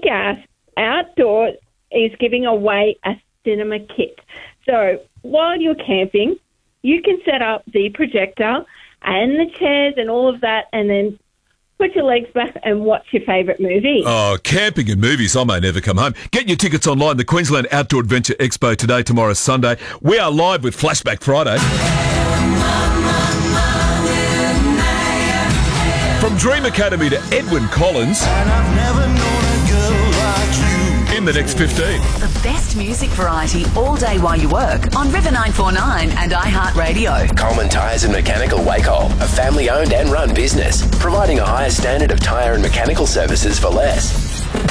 Gas Outdoors is giving away a cinema kit. So while you're camping, you can set up the projector and the chairs and all of that, and then put your legs back and watch your favourite movie. Oh, camping and movies, I may never come home. Get your tickets online, the Queensland Outdoor Adventure Expo today, tomorrow, Sunday. We are live with Flashback Friday. From Dream Academy to Edwin Collins. And I've never known a girl like you. In the next 15. The best music variety all day while you work on River 949 and iHeartRadio. Coleman Tyres and Mechanical Wacol, a family-owned and run business, providing a higher standard of tyre and mechanical services for less.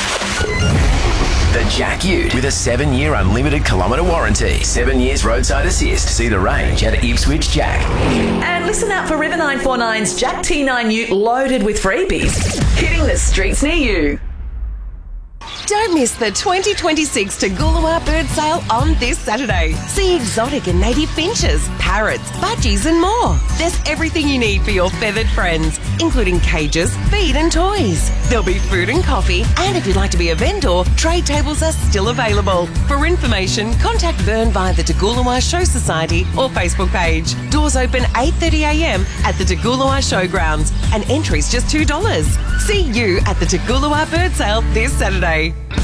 The Jack Ute with a 7-year unlimited kilometre warranty. 7 years roadside assist. See the range at Ipswich Jack. And listen out for River 949's Jack T9 Ute loaded with freebies. Hitting the streets near you. Don't miss the 2026 Toogoolawah Bird Sale on this Saturday. See exotic and native finches, parrots, budgies and more. There's everything you need for your feathered friends, including cages, feed and toys. There'll be food and coffee, and if you'd like to be a vendor, trade tables are still available. For information, contact Vern via the Toogoolawah Show Society or Facebook page. Doors open 8:30am at the Toogoolawah Showgrounds, and entry's just $2. See you at the Toogoolawah Bird Sale this Saturday.